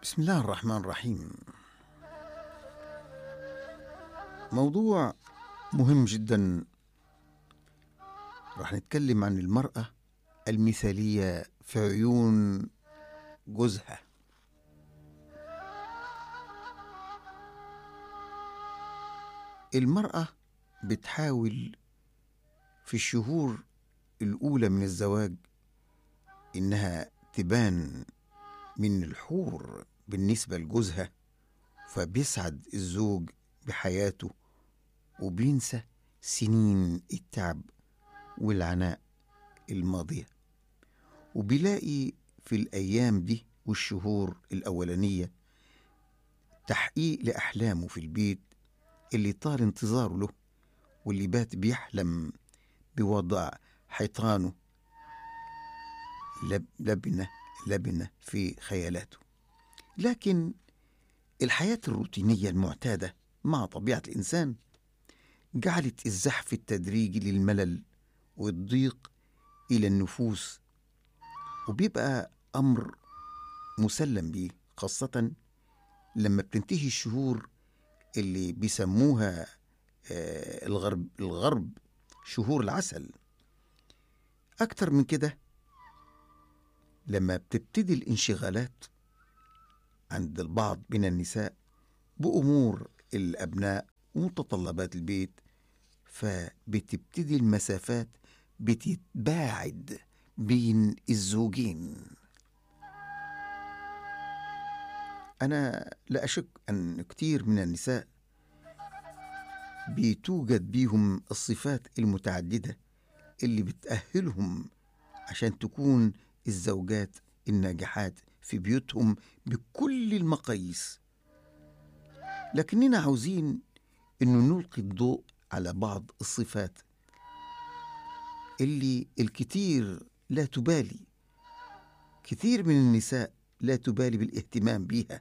بسم الله الرحمن الرحيم. موضوع مهم جدا. راح نتكلم عن المرأة المثالية في عيون جوزها. المرأة بتحاول في الشهور الأولى من الزواج إنها تبان من الحور بالنسبة لجوزها، فبيسعد الزوج بحياته وبينسى سنين التعب والعناء الماضية، وبيلاقي في الأيام دي والشهور الأولانية تحقيق لأحلامه في البيت اللي طال انتظاره له، واللي بات بيحلم بوضع حيطانه لبنة في خيالاته. لكن الحياة الروتينية المعتادة مع طبيعة الإنسان جعلت الزحف التدريجي للملل والضيق إلى النفوس، وبيبقى أمر مسلم به، خاصة لما بتنتهي الشهور اللي بيسموها الغرب شهور العسل. أكتر من كده، لما بتبتدي الانشغالات عند البعض من النساء بأمور الأبناء ومتطلبات البيت، فبتبتدي المسافات بتتباعد بين الزوجين. أنا لا أشك أن كتير من النساء بتوجد بيهم الصفات المتعددة اللي بتأهلهم عشان تكون الزوجات الناجحات في بيوتهم بكل المقاييس. لكننا عاوزين إنه نلقي الضوء على بعض الصفات اللي الكثير لا تبالي، كثير من النساء لا تبالي بالاهتمام بيها،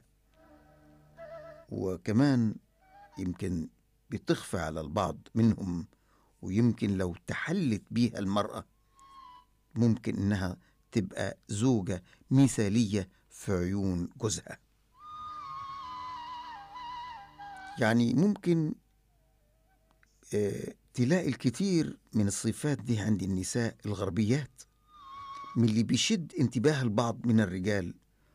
وكمان يمكن بتخفى على البعض منهم، ويمكن لو تحلت بيها المرأة ممكن إنها تبقى زوجة مثالية في عيون جوزها. يعني ممكن تلاقي الكثير من الصفات دي عند النساء الغربيات من اللي بيشد انتباه البعض من الرجال،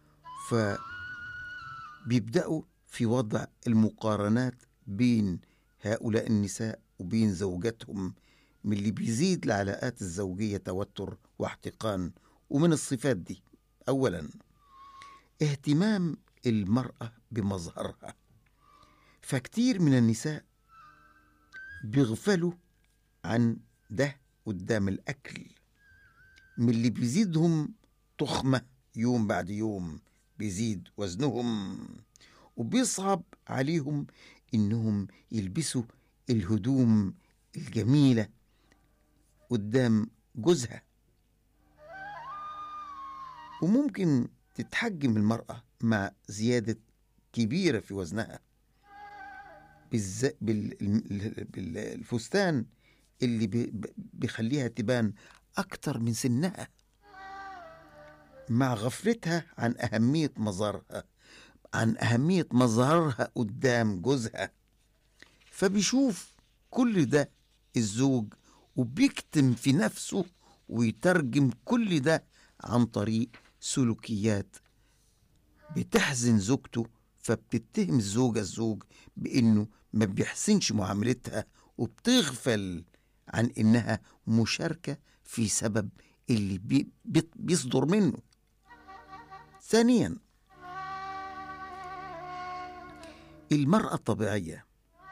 فبيبدأوا في وضع المقارنات بين هؤلاء النساء وبين زوجاتهم، من اللي بيزيد العلاقات الزوجية توتر واحتقان. ومن الصفات دي أولا اهتمام المرأة بمظهرها، فكتير من النساء بيغفلوا عن ده قدام الأكل، من اللي بيزيدهم تخمة يوم بعد يوم، بيزيد وزنهم، وبيصعب عليهم إنهم يلبسوا الهدوم الجميلة قدام جوزها. وممكن تتحجم المرأة مع زيادة كبيرة في وزنها بالفستان اللي بيخليها تبان أكتر من سنها، مع غفلتها عن أهمية مظهرها قدام جوزها. فبيشوف كل ده الزوج وبيكتم في نفسه ويترجم كل ده عن طريق سلوكيات بتحزن زوجته، فبتتهم الزوج بأنه ما بيحسنش معاملتها، وبتغفل عن إنها مشاركة في سبب اللي بيصدر منه. ثانيا، المرأة الطبيعية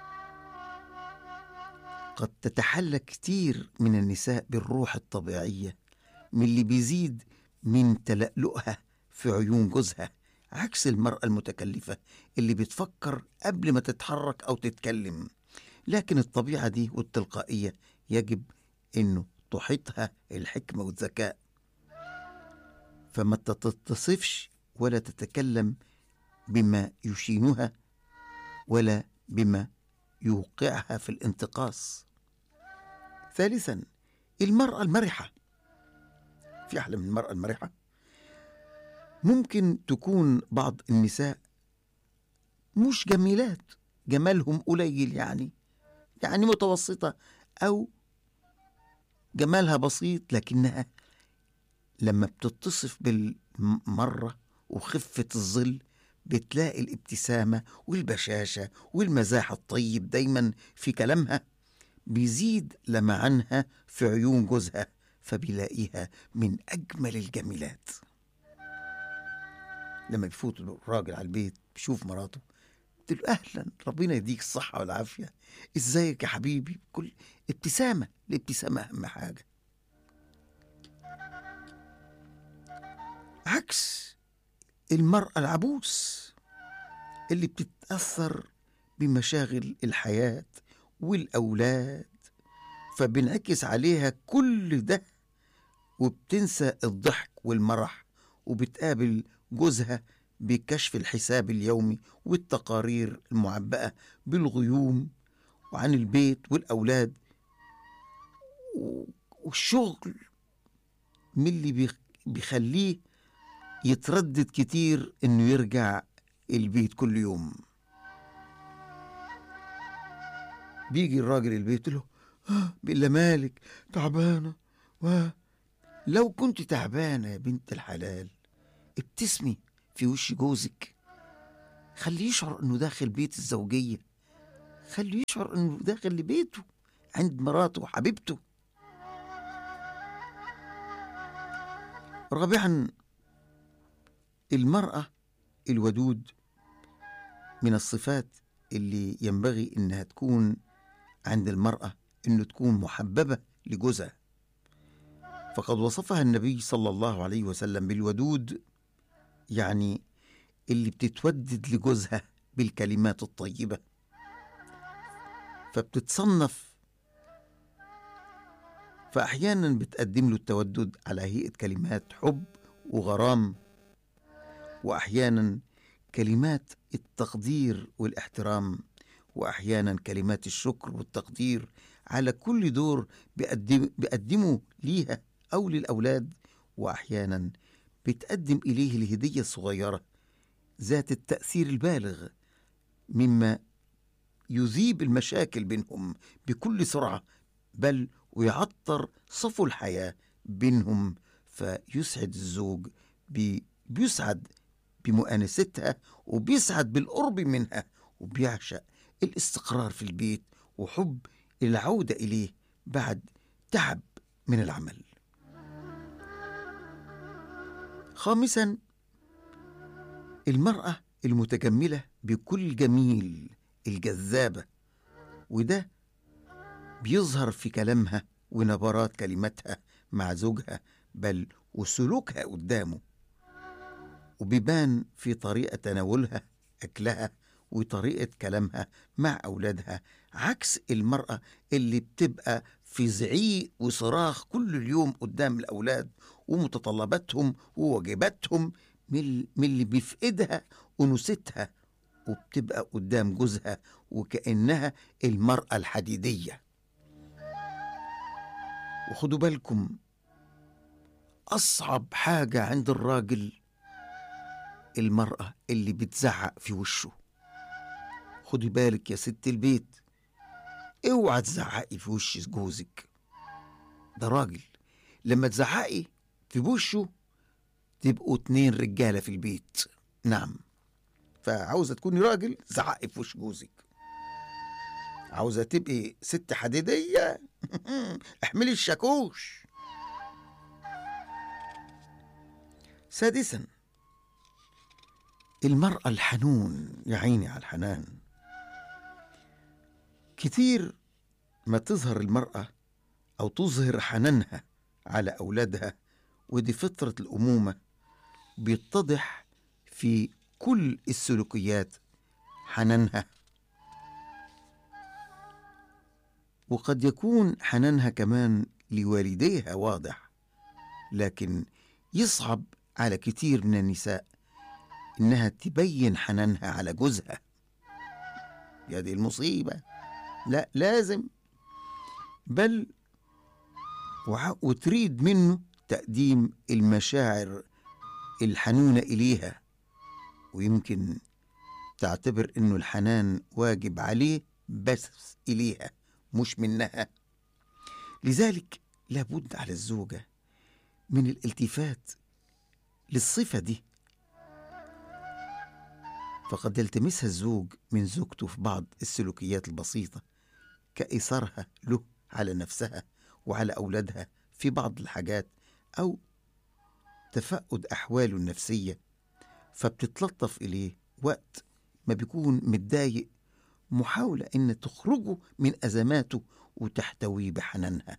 قد تتحلى كتير من النساء بالروح الطبيعية، من اللي بيزيد من تلألؤها في عيون جوزها، عكس المرأة المتكلفة اللي بتفكر قبل ما تتحرك أو تتكلم. لكن الطبيعة دي والتلقائية يجب أنه تحيطها الحكمة والذكاء، فما تتصفش ولا تتكلم بما يشينها ولا بما يوقعها في الانتقاص. ثالثا، المرأة المرحة. في أحلى من المرأة المرحة؟ ممكن تكون بعض النساء مش جميلات، جمالهم قليل، يعني متوسطة، أو جمالها بسيط، لكنها لما بتتصف بالمرة وخفة الظل بتلاقي الابتسامة والبشاشة والمزاح الطيب دايما في كلامها، بيزيد لمعانها في عيون جوزها، فبيلاقيها من أجمل الجميلات. لما بيفوت الراجل على البيت بيشوف مراته، قلت له أهلا، ربنا يديك الصحة والعافية، إزيك يا حبيبي، كل ابتسامة. الابتسامة أهم حاجة. عكس المرأة العبوس اللي بتتأثر بمشاغل الحياة والأولاد، فبنعكس عليها كل ده، وبتنسى الضحك والمرح، وبتقابل جوزها بكشف الحساب اليومي والتقارير المعبأة بالغيوم وعن البيت والأولاد والشغل، من اللي بيخليه يتردد كتير إنه يرجع البيت كل يوم. بيجي الراجل البيت له بالله مالك تعبانة، لو كنت تعبانة يا بنت الحلال ابتسمي في وش جوزك، خليه يشعر انه داخل بيت الزوجية، خليه يشعر انه داخل لبيته عند مراته وحبيبته. رابعا، المرأة الودود من الصفات اللي ينبغي انها تكون عند المرأة، انه تكون محببة لجوزها، فقد وصفها النبي صلى الله عليه وسلم بالودود، يعني اللي بتتودد لجوزها بالكلمات الطيبة، فبتتصنف، فأحيانا بتقدم له التودد على هيئة كلمات حب وغرام، وأحيانا كلمات التقدير والاحترام، وأحيانا كلمات الشكر والتقدير على كل دور بيقدمه ليها أو للأولاد، وأحيانا بتقدم إليه الهدية الصغيرة ذات التأثير البالغ، مما يذيب المشاكل بينهم بكل سرعة، بل ويعطر صفو الحياة بينهم، فيسعد الزوج، بيسعد بمؤانستها، وبيسعد بالقرب منها، وبيعشق الاستقرار في البيت وحب العودة إليه بعد تعب من العمل. خامسا، المرأة المتجملة بكل جميل الجذابة، وده بيظهر في كلامها ونبرات كلماتها مع زوجها، بل وسلوكها قدامه، وبيبان في طريقة تناولها أكلها وطريقة كلامها مع أولادها، عكس المرأة اللي بتبقى في زعيق وصراخ كل اليوم قدام الأولاد ومتطلباتهم وواجباتهم، من اللي بيفقدها أنوثتها، وبتبقى قدام جوزها وكأنها المرأة الحديدية. وخدوا بالكم، أصعب حاجة عند الراجل المرأة اللي بتزعق في وشه. خدي بالك يا ست البيت، اوعى تزعقي في وش جوزك، ده راجل. لما تزعقي في وشه تبقوا 2 رجالة في البيت. نعم، فعاوزة تكوني راجل زعقي في وش جوزك، عاوزة تبقي ست حديدية احملي الشاكوش. سادسا، المرأة الحنون، يا عيني على الحنان. كتير ما تظهر المرأة أو تظهر حنانها على أولادها، ودي فطرة الأمومة، بيتضح في كل السلوكيات حنانها، وقد يكون حنانها كمان لوالديها واضح، لكن يصعب على كتير من النساء إنها تبين حنانها على جوزها. يا دي المصيبة، لا لازم، بل وتريد منه تقديم المشاعر الحنونة إليها، ويمكن تعتبر إنه الحنان واجب عليه بس إليها مش منها. لذلك لابد على الزوجة من الالتفات للصفة دي، فقد يلتمسها الزوج من زوجته في بعض السلوكيات البسيطة كإيثارها له على نفسها وعلى أولادها في بعض الحاجات، أو تفقد أحواله النفسية، فبتتلطف إليه وقت ما بيكون متضايق، محاولة إن تخرجه من أزماته وتحتويه بحنانها.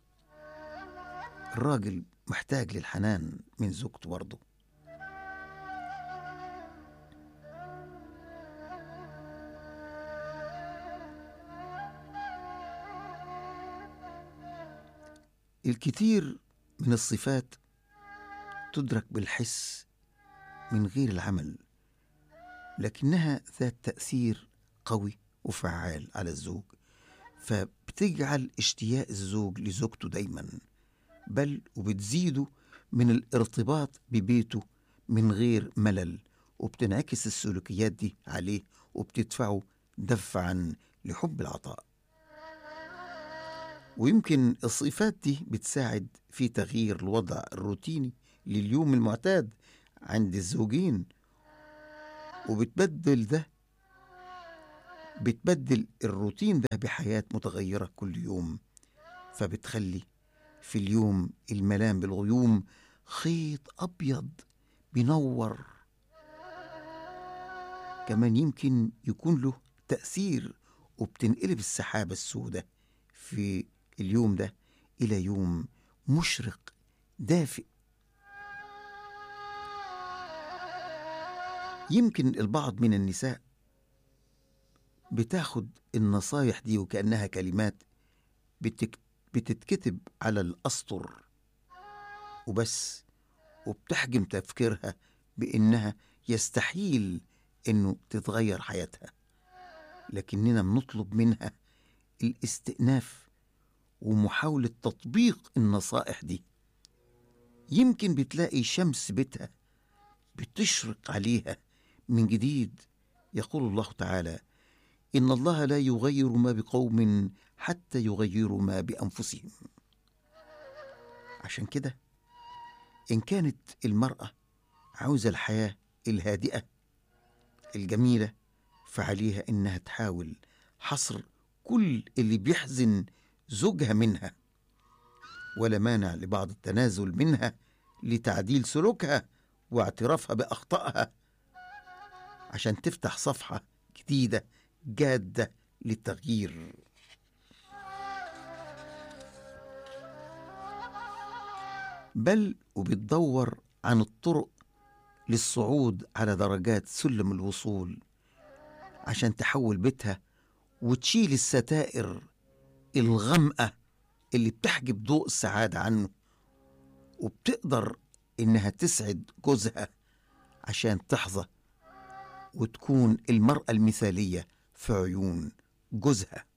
الراجل محتاج للحنان من زوجته برضه. الكثير من الصفات تدرك بالحس من غير العمل، لكنها ذات تأثير قوي وفعال على الزوج، فبتجعل اشتياق الزوج لزوجته دايما، بل وبتزيده من الارتباط ببيته من غير ملل، وبتنعكس السلوكيات دي عليه وبتدفعه دفعا لحب العطاء. ويمكن الصفات دي بتساعد في تغيير الوضع الروتيني لليوم المعتاد عند الزوجين، وبتبدل الروتين ده بحياة متغيرة كل يوم، فبتخلي في اليوم الملام بالغيوم خيط أبيض بينور. كمان يمكن يكون له تأثير، وبتنقلب السحابة السوداء في اليوم ده إلى يوم مشرق دافئ. يمكن البعض من النساء بتاخد النصايح دي وكأنها كلمات بتتكتب على الأسطر وبس، وبتحجم تفكيرها بإنها يستحيل إنه تتغير حياتها. لكننا بنطلب منها الاستئناف ومحاولة تطبيق النصائح دي. يمكن بتلاقي شمس بيتها بتشرق عليها من جديد. يقول الله تعالى: إن الله لا يغير ما بقوم حتى يغيروا ما بأنفسهم. عشان كده إن كانت المرأة عاوزة الحياة الهادئة الجميلة، فعليها إنها تحاول حصر كل اللي بيحزن زوجها منها، ولا مانع لبعض التنازل منها لتعديل سلوكها واعترافها بأخطائها، عشان تفتح صفحة جديدة جادة للتغيير. بل وبتدور عن الطرق للصعود على درجات سلم الوصول، عشان تحول بيتها وتشيل الستائر الغامقة اللي بتحجب ضوء السعادة عنه، وبتقدر إنها تسعد جوزها عشان تحظى وتكون المرأة المثالية في عيون جوزها.